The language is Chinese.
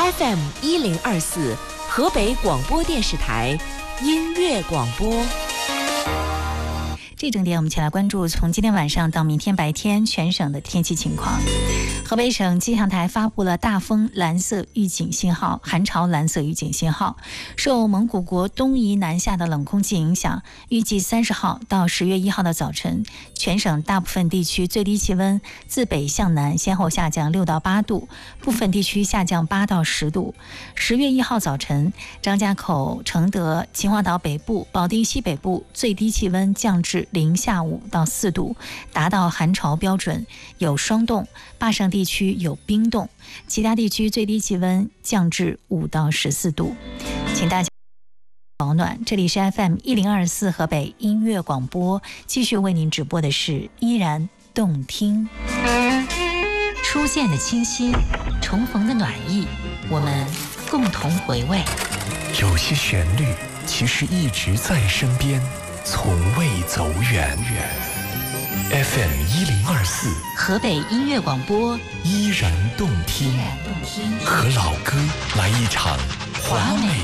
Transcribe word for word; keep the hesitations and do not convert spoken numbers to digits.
F M 一零二四，河北广播电视台音乐广播。 这整点我们一起来关注从今天晚上到明天白天全省的天气情况。河北省气象台发布了大风蓝色预警信号、寒潮蓝色预警信号。受蒙古国东移南下的冷空气影响，预计三十号到十月一号的早晨，全省大部分地区最低气温自北向南先后下降六到八度，部分地区下降八到十度。十月一号早晨，张家口、承德、秦皇岛北部、保定西北部最低气温降至零下五到四度，达到寒潮标准，有霜冻；坝上地区有冰冻，其他地区最低气温降至五到十四度。请大家保暖。这里是 F M 一零二四河北音乐广播，继续为您直播的是依然动听。初见的清新，重逢的暖意，我们共同回味。 有些旋律其实一直在身边，从未走远。F M 一零二四， 河北音乐广播， 依然动听，和老歌来一场华美